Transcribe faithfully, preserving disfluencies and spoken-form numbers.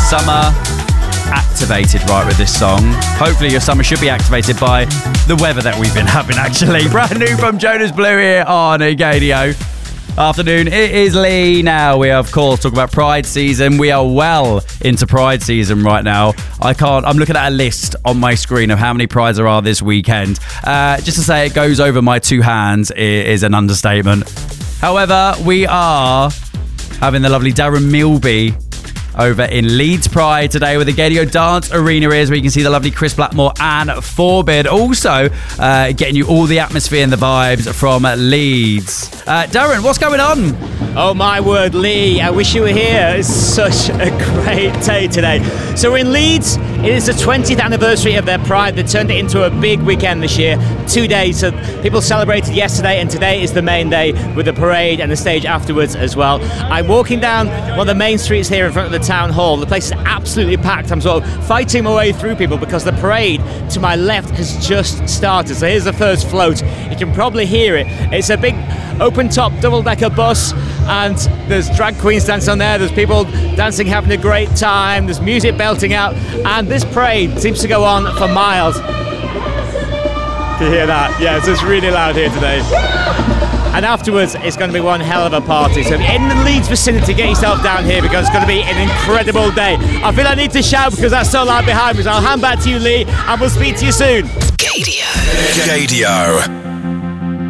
summer activated right with this song. Hopefully your summer should be activated by the weather that we've been having, actually. Brand new from Jonas Blue here on Gadio. Afternoon, it is Lee now. We are, of course, talking about Pride season. We are well into Pride season right now. I can't, I'm looking at a list on my screen of how many Prides there are this weekend. Uh, just to say it goes over my two hands is an understatement. However, we are having the lovely Darren Milby over in Leeds Pride today with the Gadio Dance Arena is where you can see the lovely Chris Blackmore and Forbid. Also, uh, getting you all the atmosphere and the vibes from Leeds. Uh, Darren, what's going on? Oh my word, Lee, I wish you were here. It's such a great day today. So we're in Leeds. It is the twentieth anniversary of their Pride. They turned it into a big weekend this year. Two days. So people celebrated yesterday and today is the main day with the parade and the stage afterwards as well. I'm walking down one of the main streets here in front of the town hall. The place is absolutely packed. I'm sort of fighting my way through people because the parade to my left has just started. So here's the first float. You can probably hear it. It's a big open top double-decker bus and there's drag queens dancing on there. There's people dancing, having a great time. There's music belting out and this parade seems to go on for miles. Can you hear that? Yeah, so it's really loud here today. And afterwards, it's going to be one hell of a party. So in the Leeds vicinity, get yourself down here because it's going to be an incredible day. I feel I need to shout because that's so loud behind me. So I'll hand back to you, Lee, and we'll speak to you soon. Gadio. Gadio.